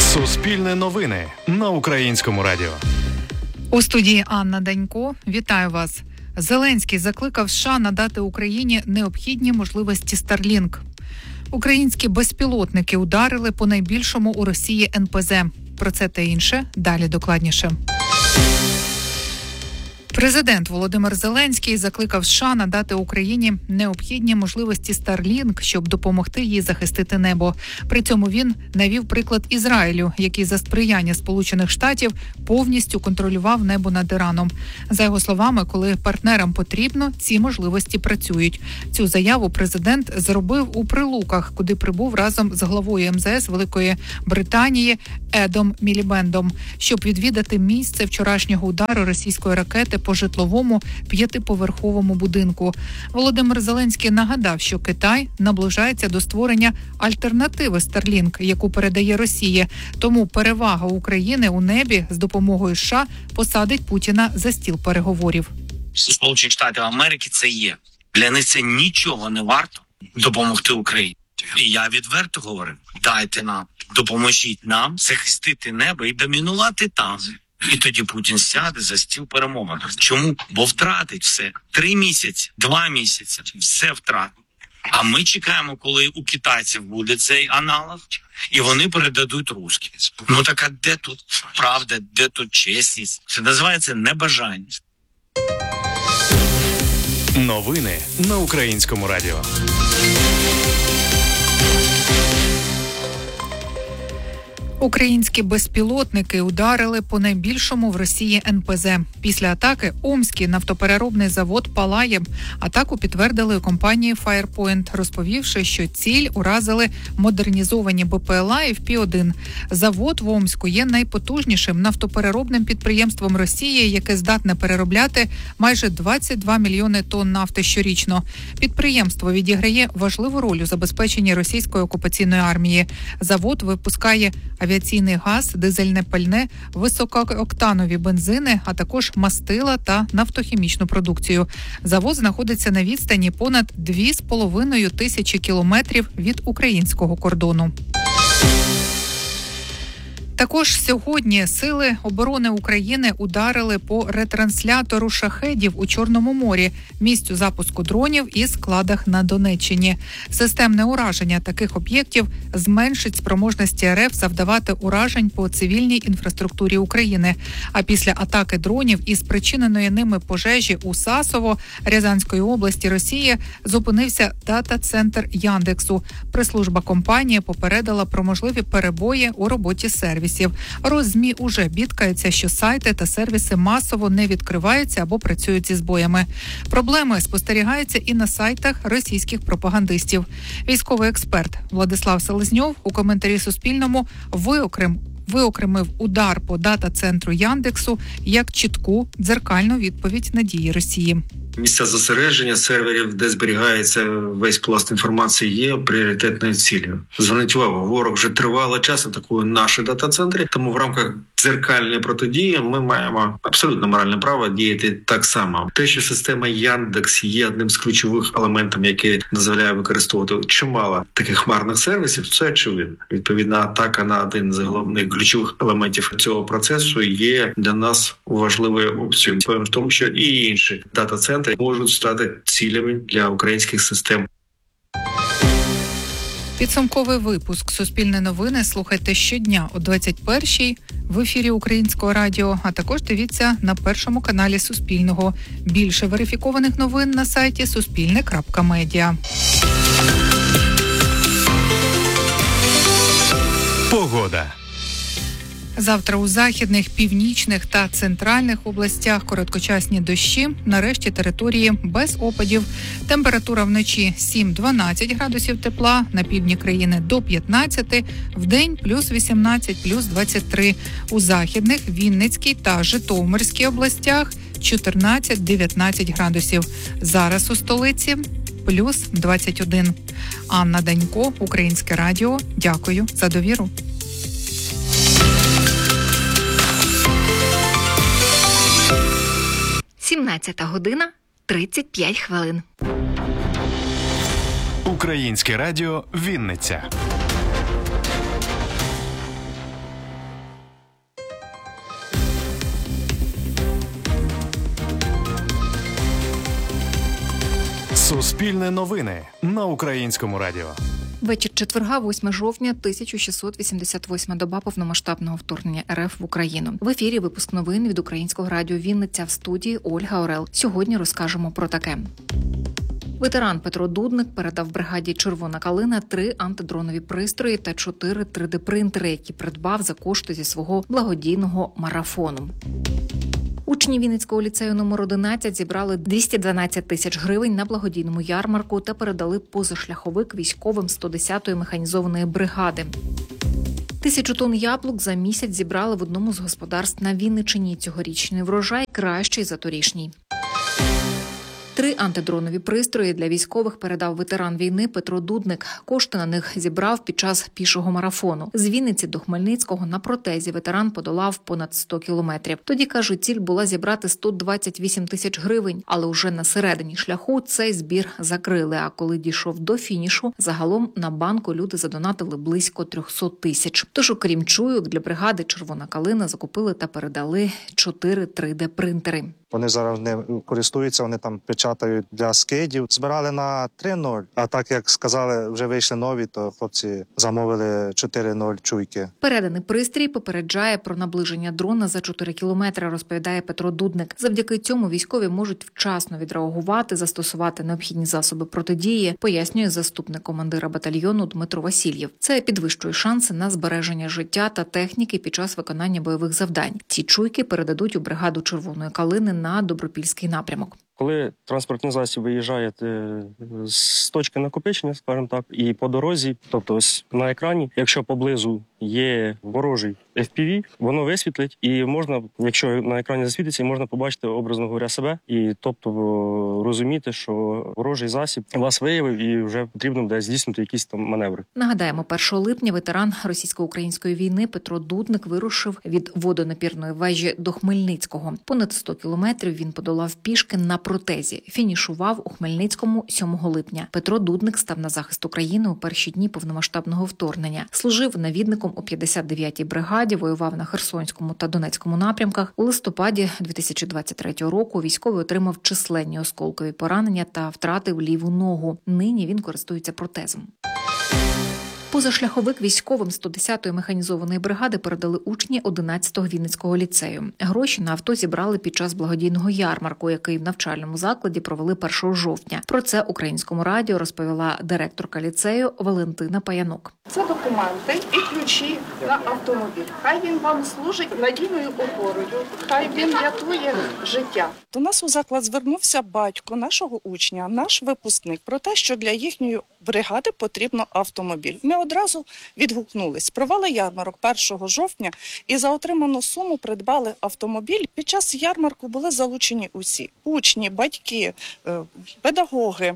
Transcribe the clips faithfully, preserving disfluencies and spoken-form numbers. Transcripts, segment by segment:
Суспільне новини на Українському радіо. У студії Анна Данько. Вітаю вас. Зеленський закликав США надати Україні необхідні можливості Starlink. Українські безпілотники ударили по найбільшому у Росії ен пе зет. Про це та інше далі докладніше. Президент Володимир Зеленський закликав США надати Україні необхідні можливості Starlink, щоб допомогти їй захистити небо. При цьому він навів приклад Ізраїлю, який за сприяння Сполучених Штатів повністю контролював небо над Іраном. За його словами, коли партнерам потрібно, ці можливості працюють. Цю заяву президент зробив у Прилуках, куди прибув разом з главою ем зе ес Великої Британії Едом Мілібендом, щоб відвідати місце вчорашнього удару російської ракети по житловому п'ятиповерховому будинку. Володимир Зеленський нагадав, що Китай наближається до створення альтернативи Starlink, яку передає Росія. Тому перевага України у небі з допомогою США посадить Путіна за стіл переговорів. Сполучені Штати Америки це є. Для них це нічого не варто допомогти Україні. І я відверто говорю, дайте нам, допоможіть нам захистити небо і домінувати там. І тоді Путін сяде за стіл перемовин. Чому? Бо втратить все. Три місяці, два місяці, все втратить. А ми чекаємо, коли у китайців буде цей аналог, і вони передадуть русські. Ну так а де тут правда, де тут чесність? Це називається небажанність. Новини на Українському радіо. Українські безпілотники ударили по найбільшому в Росії ен пе зет. Після атаки Омський нафтопереробний завод палає. Атаку підтвердили у компанії Firepoint, розповівши, що ціль уразили модернізовані бе пе ел а і еф пі один. Завод в Омську є найпотужнішим нафтопереробним підприємством Росії, яке здатне переробляти майже двадцять два мільйони тонн нафти щорічно. Підприємство відіграє важливу роль у забезпеченні російської окупаційної армії. Завод випускає авіаційний газ, дизельне пальне, високооктанові бензини, а також мастила та нафтохімічну продукцію. Завод знаходиться на відстані понад дві з половиною тисячі кілометрів від українського кордону. Також сьогодні Сили оборони України ударили по ретранслятору шахедів у Чорному морі, місцю запуску дронів і складах на Донеччині. Системне ураження таких об'єктів зменшить спроможності ер еф завдавати уражень по цивільній інфраструктурі України. А після атаки дронів і спричиненої ними пожежі у Сасово Рязанської області Росії зупинився дата-центр Яндексу. Прес-служба компанії попередила про можливі перебої у роботі сервісів. Роззмі уже бідкаються, що сайти та сервіси масово не відкриваються або працюють зі збоями. Проблеми спостерігаються і на сайтах російських пропагандистів. Військовий експерт Владислав Селезньов у коментарі Суспільному виокрем виокремив удар по дата-центру Яндексу як чітку дзеркальну відповідь на дії Росії. Місця зосередження серверів, де зберігається весь пласт інформації, є пріоритетною цілею. Зверніть увагу, ворог вже тривалий час атакує наші дата-центри, тому в рамках дзеркальної протидії ми маємо абсолютно моральне право діяти так само. Те, що система Яндекс є одним з ключових елементів, який дозволяє використовувати чимало таких хмарних сервісів, це очевидно. Відповідна атака на один з головних ключових елементів цього процесу є для нас важливою опцією. Повім в тому, що і інші дата-центри можуть стати цілями для українських систем. Підсумковий випуск «Суспільне новини» слухайте щодня о двадцять першій в ефірі Українського радіо, а також дивіться на першому каналі Суспільного. Більше верифікованих новин на сайті суспільне крапка медіа. Погода. Завтра у західних, північних та центральних областях короткочасні дощі, нарешті території без опадів. Температура вночі сім-дванадцять градусів тепла, на півдні країни до п'ятнадцяти, вдень плюс вісімнадцять, плюс двадцять три. У західних, Вінницькій та Житомирській областях чотирнадцять-дев'ятнадцять градусів. Зараз у столиці плюс двадцять один. Анна Данько, Українське радіо. Дякую за довіру. сімнадцята година тридцять п'ять хвилин. Українське радіо Вінниця. Суспільне новини на Українському радіо. Вечір четверга, восьмого жовтня, тисяча шістсот вісімдесят восьма доба повномасштабного вторгнення РФ в Україну. В ефірі випуск новин від Українського радіо Вінниця, в студії Ольга Орел. Сьогодні розкажемо про таке. Ветеран Петро Дудник передав бригаді «Червона калина» три антидронові пристрої та чотири три де-принтери, які придбав за кошти зі свого благодійного марафону. Учні Вінницького ліцею номер одинадцять зібрали двісті дванадцять тисяч гривень на благодійному ярмарку та передали позашляховик військовим сто десятої механізованої бригади. Тисячу тонн яблук за місяць зібрали в одному з господарств на Вінниччині. Цьогорічний врожай кращий за торішній. Три антидронові пристрої для військових передав ветеран війни Петро Дудник. Кошти на них зібрав під час пішого марафону. З Вінниці до Хмельницького на протезі ветеран подолав понад сто кілометрів. Тоді, каже, ціль була зібрати сто двадцять вісім тисяч гривень. Але уже на середині шляху цей збір закрили. А коли дійшов до фінішу, загалом на банку люди задонатили близько триста тисяч. Тож, окрім чуйок, для бригади «Червона калина» закупили та передали чотири три де-принтери. Вони зараз не користуються, вони там печатають для скидів. Збирали на три нуль, а так, як сказали, вже вийшли нові, то хлопці замовили чотири нуль чуйки. Переданий пристрій попереджає про наближення дрона за чотири кілометри, розповідає Петро Дудник. Завдяки цьому військові можуть вчасно відреагувати, застосувати необхідні засоби протидії, пояснює заступник командира батальйону Дмитро Васильєв. Це підвищує шанси на збереження життя та техніки під час виконання бойових завдань. Ці чуйки передадуть у бригаду «Червоної калини» на Добропільський напрямок. Коли транспортний засіб виїжджає з точки накопичення, скажімо так, і по дорозі, тобто ось на екрані, якщо поблизу є ворожий еф пі ві, воно висвітлить, і можна, якщо на екрані засвітиться, можна побачити, образно говоря, себе, і тобто розуміти, що ворожий засіб вас виявив і вже потрібно буде здійснити якісь там маневри. Нагадаємо, першого липня ветеран російсько-української війни Петро Дудник вирушив від водонапірної вежі до Хмельницького. Понад сто кілометрів він подолав пішки на протезі. Фінішував у Хмельницькому сьомого липня. Петро Дудник став на захист України у перші дні повномасштабного вторгнення. Служив навідником у п'ятдесят дев'ятій бригаді, воював на Херсонському та Донецькому напрямках. У листопаді дві тисячі двадцять третього року військовий отримав численні осколкові поранення та втратив ліву ногу. Нині він користується протезом. Позашляховик військовим сто десятої механізованої бригади передали учні одинадцятого Вінницького ліцею. Гроші на авто зібрали під час благодійного ярмарку, який в навчальному закладі провели першого жовтня. Про це Українському радіо розповіла директорка ліцею Валентина Паянок. Це документи і ключі на автомобіль. Хай він вам служить надійною опорою, хай він рятує життя. До нас у заклад звернувся батько нашого учня, наш випускник, про те, що для їхньої бригади потрібно автомобіль. Ми одразу відгукнулись. Провели ярмарок першого жовтня і за отриману суму придбали автомобіль. Під час ярмарку були залучені усі – учні, батьки, педагоги.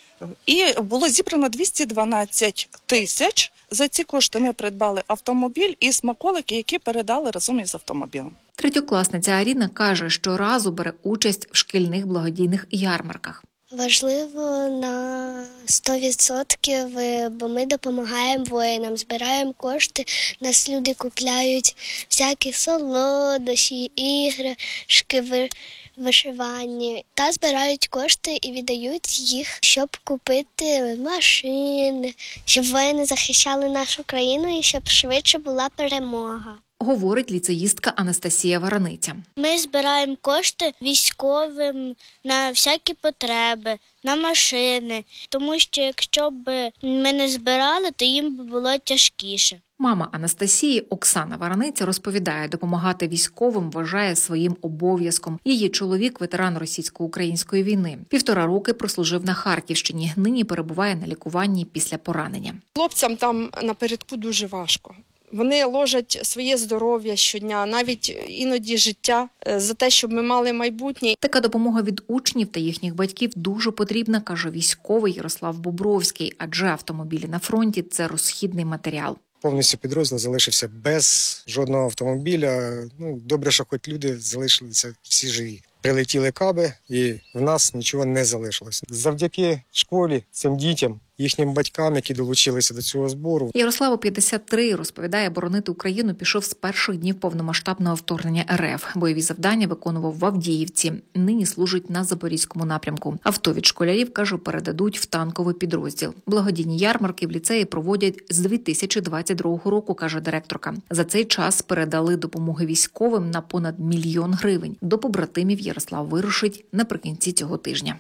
І було зібрано двісті дванадцять тисяч. За ці кошти ми придбали автомобіль і смаколики, які передали разом із автомобілем. Третьокласниця Аріна каже, що разу бере участь в шкільних благодійних ярмарках. Важливо на сто відсотків, бо ми допомагаємо воїнам, збираємо кошти, нас люди купляють всякі солодощі, іграшки, вишивані та збирають кошти і віддають їх, щоб купити машини, щоб воїни захищали нашу країну і щоб швидше була перемога. Говорить ліцеїстка Анастасія Вараниця. Ми збираємо кошти військовим на всякі потреби, на машини, тому що якщо б ми не збирали, то їм б було тяжкіше. Мама Анастасії Оксана Вараниця розповідає, допомагати військовим вважає своїм обов'язком. Її чоловік – ветеран російсько-української війни. Півтора роки прослужив на Харківщині, нині перебуває на лікуванні після поранення. Хлопцям там напередку дуже важко. Вони ложать своє здоров'я щодня, навіть іноді життя, за те, щоб ми мали майбутнє. Така допомога від учнів та їхніх батьків дуже потрібна, каже військовий Ярослав Бобровський, адже автомобілі на фронті – це розхідний матеріал. Повністю підрозділ залишився без жодного автомобіля. Ну, добре, що хоч люди залишилися всі живі. Прилетіли каби і в нас нічого не залишилося. Завдяки школі, цим дітям їхнім батькам, які долучилися до цього збору. Ярославу п'ятдесят три, розповідає, боронити Україну пішов з перших днів повномасштабного вторгнення РФ. Бойові завдання виконував в Авдіївці. Нині служить на Запорізькому напрямку. Авто від школярів, каже, передадуть в танковий підрозділ. Благодійні ярмарки в ліцеї проводять з дві тисячі двадцять другого року, каже директорка. За цей час передали допомоги військовим на понад мільйон гривень. До побратимів Ярослав вирушить наприкінці цього тижня.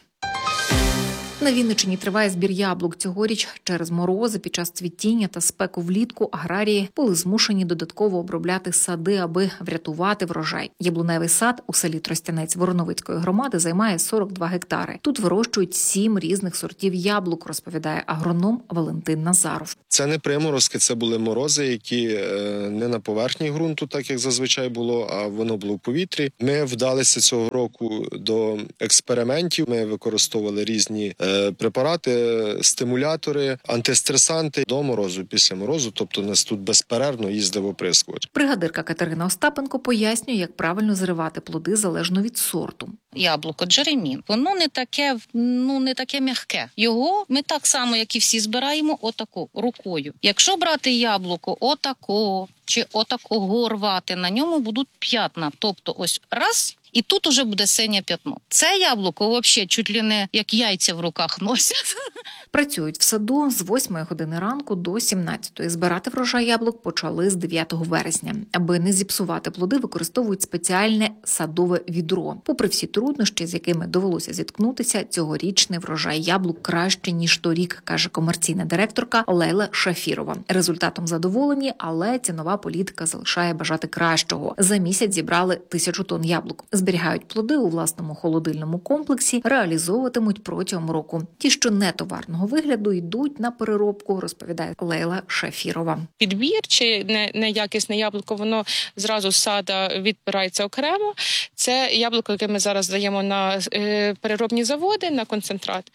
На Вінниччині триває збір яблук. Цьогоріч через морози під час цвітіння та спеку влітку аграрії були змушені додатково обробляти сади, аби врятувати врожай. Яблуневий сад у селі Тростянець Вороновицької громади займає сорок два гектари. Тут вирощують сім різних сортів яблук, розповідає агроном Валентин Назаров. Це не приморозки, це були морози, які не на поверхні ґрунту, так як зазвичай було, а воно було в повітрі. Ми вдалися цього року до експериментів. Ми використовували різні препарати, стимулятори, антистресанти до морозу, після морозу, тобто нас тут безперервно їздив оприскувач. Бригадирка Катерина Остапенко пояснює, як правильно зривати плоди залежно від сорту. Яблуко Джеремін, воно не таке, ну не таке м'яке. Його ми так само, як і всі, збираємо отако, рукою. Якщо брати яблуко отако чи отакого рвати, на ньому будуть п'ятна, тобто ось раз, і тут уже буде синє п'ятно. Це яблуко взагалі чуть ли не як яйця в руках носять. Працюють в саду з восьмої години ранку до сімнадцятої. Збирати врожай яблук почали з дев'ятого вересня. Аби не зіпсувати плоди, використовують спеціальне садове відро. Попри всі труднощі, з якими довелося зіткнутися, цьогорічний врожай яблук краще, ніж торік, каже комерційна директорка Лейла Шафірова. Результатом задоволені, але цінова політика залишає бажати кращого. За місяць зібрали тисячу тонн яблук. Зберігають плоди у власному холодильному комплексі, реалізовуватимуть протягом року. Ті, що не товарного вигляду, йдуть на переробку, розповідає Лейла Шафірова. Підбір чи неякісне яблуко, воно зразу з сада відбирається окремо. Це яблуко, яке ми зараз даємо на переробні заводи, на концентрат.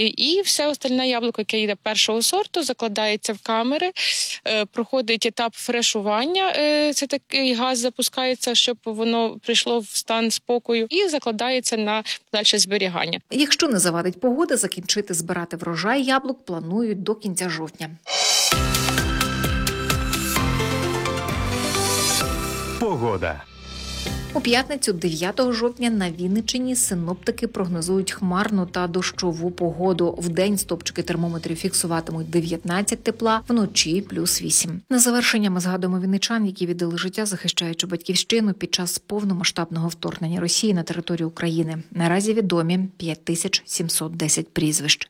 І все остальне яблуко, яке йде першого сорту, закладається в камери, проходить етап фрешування, це такий газ запускається, щоб воно прийшло в стан спокою, і закладається на подальше зберігання. Якщо не завадить погода, закінчити збирати врожай яблук планують до кінця жовтня. Погода. У п'ятницю, дев'ятого жовтня, на Вінниччині синоптики прогнозують хмарну та дощову погоду. Вдень стопчики термометрів фіксуватимуть дев'ятнадцять тепла, вночі – плюс вісім. На завершення ми згадуємо вінничан, які віддали життя, захищаючи батьківщину під час повномасштабного вторгнення Росії на територію України. Наразі відомі п'ять тисяч сімсот десять прізвищ.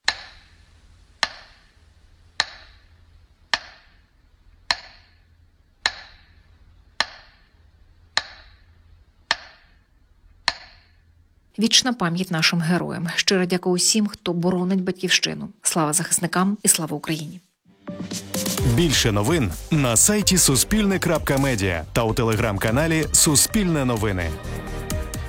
Вічна пам'ять нашим героям. Щиро дякую усім, хто боронить батьківщину. Слава захисникам і слава Україні! Більше новин на сайті суспільне крапка медіа та у телеграм-каналі Суспільне новини.